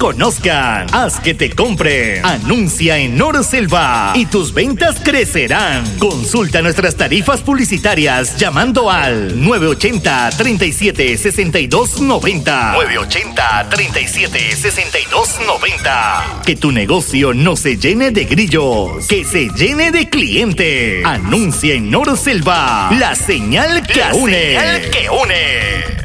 conozcan. Haz que te compren. Anuncia en Norselva y tus ventas crecerán. Consulta nuestras tarifas publicitarias llamando al 980-37-6290. 980-37-6290. Que tu negocio no se llene de grillos, que se llene de clientes. Anuncia en Norselva, la señal que une.